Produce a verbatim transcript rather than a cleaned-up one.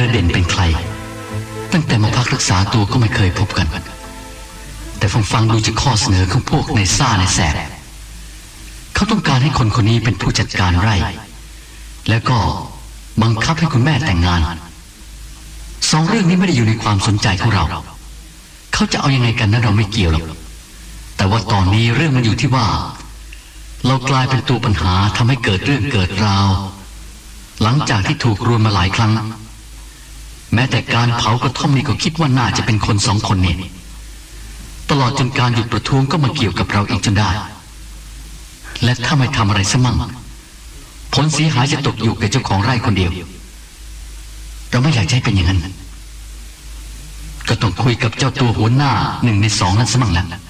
ระเด่นเป็นใครตั้งแต่มาพักรักษาตัวก็ไม่เคยพบกันแต่ฟังฟังดูจากข้อเสนอของพวกในซ่าในแสบเขาต้องการให้คนคนนี้เป็นผู้จัดการไร่แล้วก็บังคับให้คุณแม่แต่งงานสองเรื่องนี้ไม่ได้อยู่ในความสนใจของเราเขาจะเอายังไงกันนั้นเราไม่เกี่ยวหรอกแต่ว่าตอนนี้เรื่องมันอยู่ที่ว่าเรากลายเป็นตัวปัญหาทำให้เกิดเรื่องเกิดราวหลังจากที่ถูกรวนมาหลายครั้งแม้แต่การเผากระท่อมนี่ก็คิดว่าน่าจะเป็นคนสองคนนี้ตลอดจนการหยุดประท้วงก็มาเกี่ยวกับเราอีกจนได้และถ้าไม่ทำอะไรซะมั่งผลเสียหายจะตกอยู่กับเจ้าของไร่คนเดียวเราไม่อยากให้เป็นอย่างนั้นก็ต้องคุยกับเจ้าตัวหัวหน้าหนึ่งในสองนั้นซะมั่งแล้ว